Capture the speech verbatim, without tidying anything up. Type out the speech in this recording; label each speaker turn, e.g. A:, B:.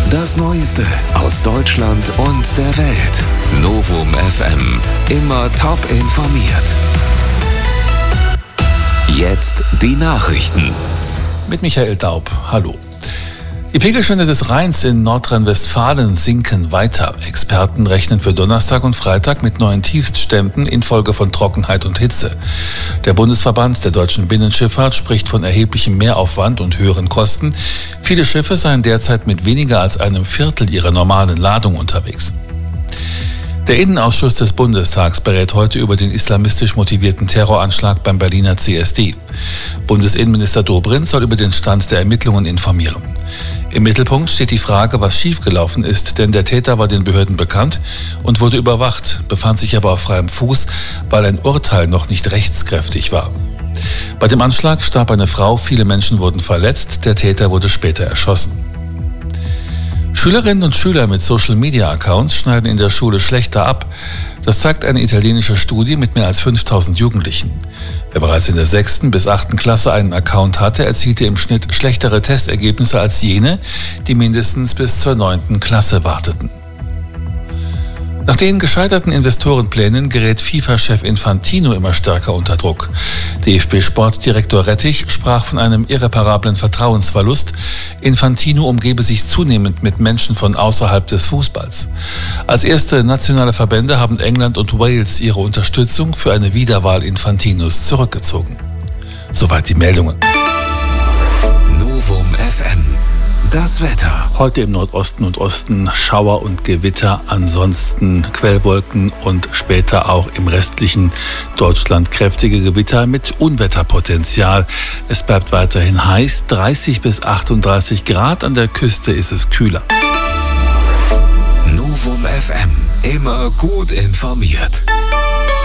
A: Das Neueste aus Deutschland und der Welt. Novum F M. Immer top informiert. Jetzt die Nachrichten.
B: Mit Michael Daub. Hallo. Die Pegelstände des Rheins in Nordrhein-Westfalen sinken weiter. Experten rechnen für Donnerstag und Freitag mit neuen Tiefstständen infolge von Trockenheit und Hitze. Der Bundesverband der deutschen Binnenschifffahrt spricht von erheblichem Mehraufwand und höheren Kosten. Viele Schiffe seien derzeit mit weniger als einem Viertel ihrer normalen Ladung unterwegs. Der Innenausschuss des Bundestags berät heute über den islamistisch motivierten Terroranschlag beim Berliner C S D. Bundesinnenminister Dobrindt soll über den Stand der Ermittlungen informieren. Im Mittelpunkt steht die Frage, was schiefgelaufen ist, denn der Täter war den Behörden bekannt und wurde überwacht, befand sich aber auf freiem Fuß, weil ein Urteil noch nicht rechtskräftig war. Bei dem Anschlag starb eine Frau, viele Menschen wurden verletzt, der Täter wurde später erschossen. Schülerinnen und Schüler mit Social-Media-Accounts schneiden in der Schule schlechter ab. Das zeigt eine italienische Studie mit mehr als fünftausend Jugendlichen. Wer bereits in der sechsten bis achten Klasse einen Account hatte, erzielte im Schnitt schlechtere Testergebnisse als jene, die mindestens bis zur neunten Klasse warteten. Nach den gescheiterten Investorenplänen gerät FIFA-Chef Infantino immer stärker unter Druck. D F B-Sportdirektor Rettich sprach von einem irreparablen Vertrauensverlust. Infantino umgebe sich zunehmend mit Menschen von außerhalb des Fußballs. Als erste nationale Verbände haben England und Wales ihre Unterstützung für eine Wiederwahl Infantinos zurückgezogen. Soweit die Meldungen.
A: Novum F M. Das Wetter.
B: Heute im Nordosten und Osten Schauer und Gewitter, ansonsten Quellwolken und später auch im restlichen Deutschland kräftige Gewitter mit Unwetterpotenzial. Es bleibt weiterhin heiß, dreißig bis achtunddreißig Grad, an der Küste ist es kühler.
A: Novum F M. Immer gut informiert.